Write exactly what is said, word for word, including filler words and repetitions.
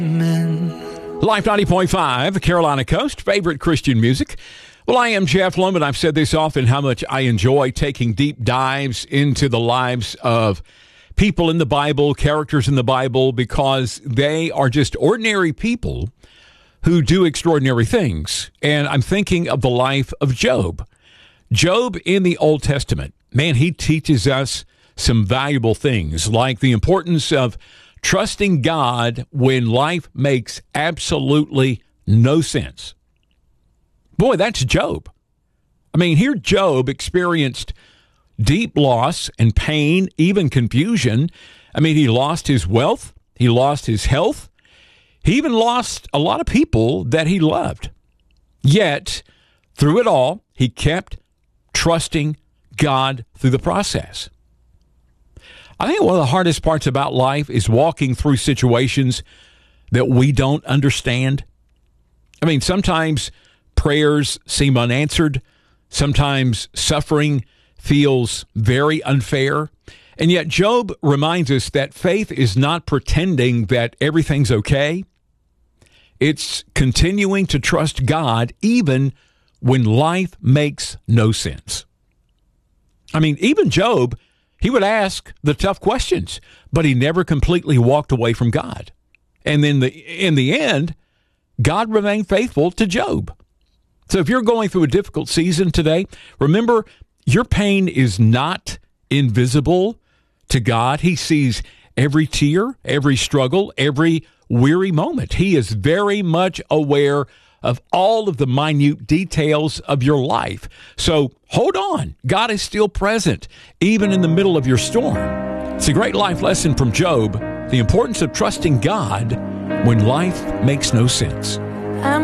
Life ninety point five, Carolina Coast, favorite Christian music. Well, I am Jeff Lum. I've said this often, how much I enjoy taking deep dives into the lives of people in the Bible, characters in the Bible, because they are just ordinary people who do extraordinary things. And I'm thinking of the life of Job. Job in the Old Testament, man, he teaches us some valuable things, like the importance of trusting God when life makes absolutely no sense. Boy, that's Job. I mean, here Job experienced deep loss and pain, even confusion. I mean, he lost his wealth. He lost his health. He even lost a lot of people that he loved. Yet, through it all, he kept trusting God through the process. I think one of the hardest parts about life is walking through situations that we don't understand. I mean, sometimes prayers seem unanswered. Sometimes suffering feels very unfair. And yet Job reminds us that faith is not pretending that everything's okay. It's continuing to trust God even when life makes no sense. I mean, even Job, he would ask the tough questions, but he never completely walked away from God. And then the, in the end, God remained faithful to Job. So if you're going through a difficult season today, remember, your pain is not invisible to God. He sees every tear, every struggle, every weary moment. He is very much aware of all of the minute details of your life. So hold on. God is still present, even in the middle of your storm. It's a great life lesson from Job, the importance of trusting God when life makes no sense.